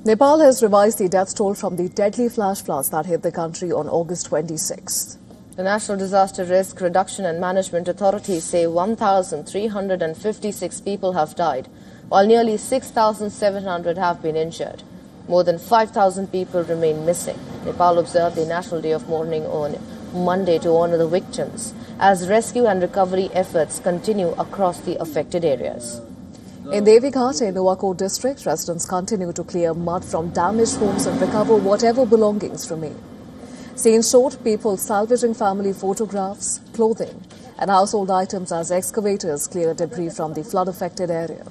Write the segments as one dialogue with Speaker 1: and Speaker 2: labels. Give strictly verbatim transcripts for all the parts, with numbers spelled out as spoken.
Speaker 1: Nepal has revised the death toll from the deadly flash floods that hit the country on August twenty-sixth.
Speaker 2: The National Disaster Risk Reduction and Management Authority say one thousand three hundred fifty-six people have died, while nearly six thousand seven hundred have been injured. More than five thousand people remain missing. Nepal observed the National Day of Mourning on Monday to honor the victims, as rescue and recovery efforts continue across the affected areas.
Speaker 1: In Devi Ghat, in Nuwakot district, residents continue to clear mud from damaged homes and recover whatever belongings remain. Scenes showed people salvaging family photographs, clothing and household items as excavators clear debris from the flood-affected area.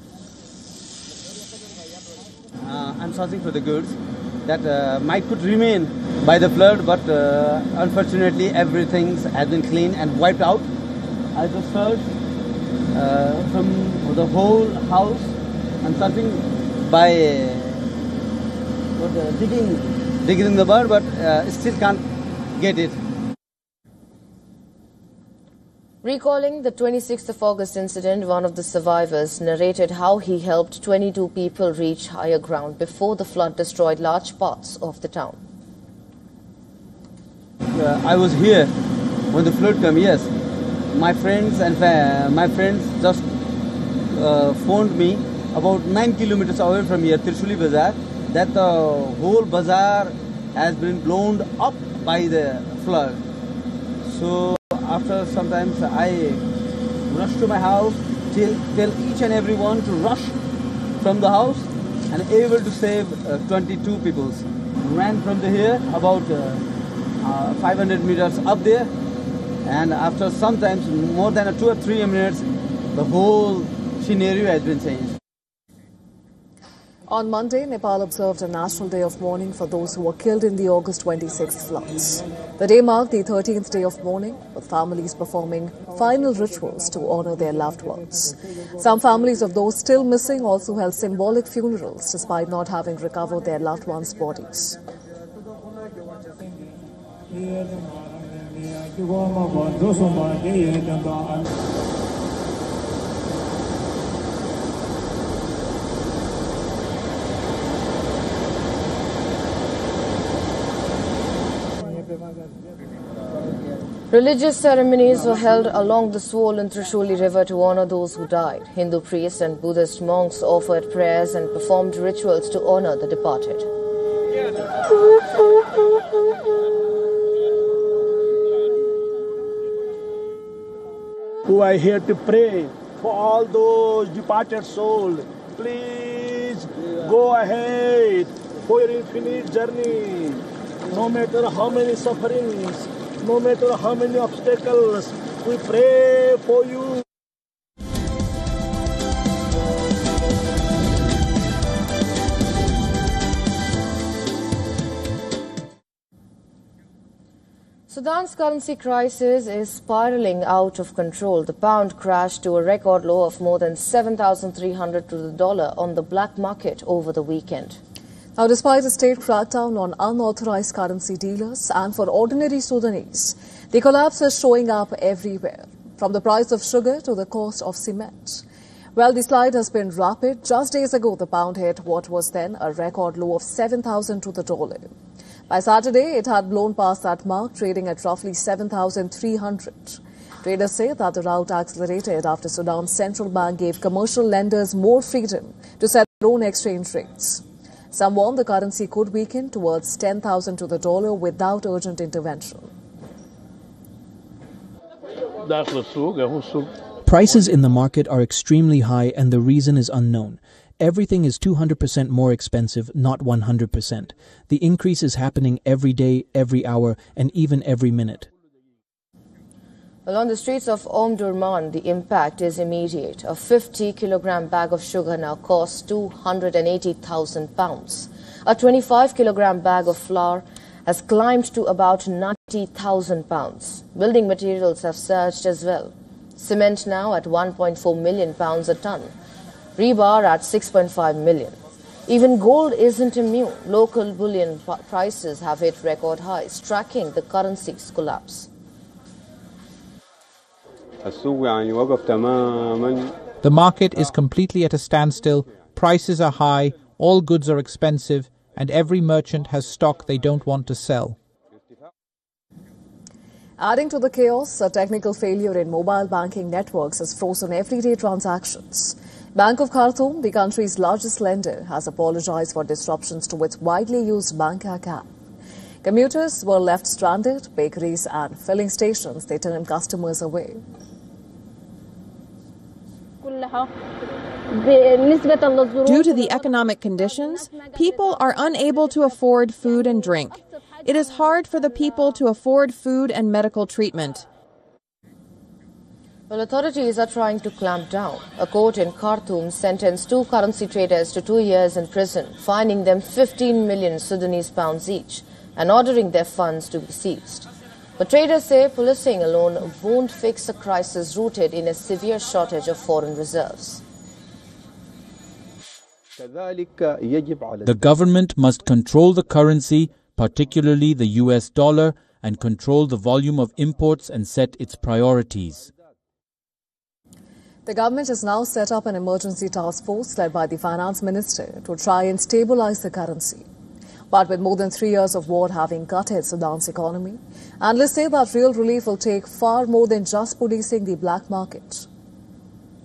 Speaker 3: Uh, I'm searching for the goods that uh, might could remain by the flood, but uh, unfortunately everything has been cleaned and wiped out. I just searched uh, from the whole house. I'm searching by uh, what, uh, digging, digging in the mud, but uh, still can't get it.
Speaker 2: Recalling the twenty-sixth of August incident, one of the survivors narrated how he helped twenty-two people reach higher ground before the flood destroyed large parts of the town.
Speaker 3: Uh, I was here when the flood came, yes. My friends and fa my friends just uh, phoned me about nine kilometers away from here, Trishuli Bazaar, that the whole bazaar has been blown up by the flood. So after sometimes I rush to my house, tell, tell each and everyone to rush from the house, and able to save uh, twenty-two people. Ran from the here about uh, uh, five hundred meters up there, and after sometimes more than two or three minutes, the whole scenario has been changed.
Speaker 1: On Monday, Nepal observed a national day of mourning for those who were killed in the August twenty-sixth floods. The day marked the thirteenth day of mourning, with families performing final rituals to honor their loved ones. Some families of those still missing also held symbolic funerals despite not having recovered their loved ones' bodies.
Speaker 2: Religious ceremonies were held along the swollen Trishuli River to honor those who died. Hindu priests and Buddhist monks offered prayers and performed rituals to honor the departed.
Speaker 4: Who are here to pray for all those departed souls. Please go ahead for your infinite journey. No matter how many sufferings, no matter how many obstacles, we pray for you.
Speaker 2: Sudan's currency crisis is spiraling out of control. The pound crashed to a record low of more than seven thousand three hundred to the dollar on the black market over the weekend.
Speaker 1: Now, despite a state crackdown on unauthorized currency dealers and for ordinary Sudanese, the collapse is showing up everywhere, from the price of sugar to the cost of cement. Well, the slide has been rapid. Just days ago, the pound hit what was then a record low of seven thousand to the dollar. By Saturday, it had blown past that mark, trading at roughly seven thousand three hundred. Traders say that the rout accelerated after Sudan's central bank gave commercial lenders more freedom to set their own exchange rates. Some warn the currency could weaken towards ten thousand to the dollar without urgent intervention.
Speaker 5: Prices in the market are extremely high and the reason is unknown. Everything is two hundred percent more expensive, not one hundred percent. The increase is happening every day, every hour, and even every minute.
Speaker 2: Well, on the streets of Omdurman, the impact is immediate. A fifty kilogram bag of sugar now costs two hundred eighty thousand pounds. A twenty-five kilogram bag of flour has climbed to about ninety thousand pounds. Building materials have surged as well. Cement now at one point four million pounds a ton. Rebar at six point five million. Even gold isn't immune. Local bullion prices have hit record highs, tracking the currency's collapse.
Speaker 6: The market is completely at a standstill, prices are high, all goods are expensive, and every merchant has stock they don't want to sell.
Speaker 1: Adding to the chaos, a technical failure in mobile banking networks has frozen everyday transactions. Bank of Khartoum, the country's largest lender, has apologized for disruptions to its widely used Bancac app. Commuters were left stranded, bakeries and filling stations, they turned customers away.
Speaker 7: Due to the economic conditions, people are unable to afford food and drink. It is hard for the people to afford food and medical treatment.
Speaker 2: Well, authorities are trying to clamp down. A court in Khartoum sentenced two currency traders to two years in prison, fining them fifteen million Sudanese pounds each and ordering their funds to be seized. But traders say policing alone won't fix a crisis rooted in a severe shortage of foreign reserves.
Speaker 8: The government must control the currency, particularly the U S dollar, and control the volume of imports and set its priorities.
Speaker 1: The government has now set up an emergency task force led by the finance minister to try and stabilize the currency. But with more than three years of war having gutted Sudan's economy, analysts say that real relief will take far more than just policing the black market.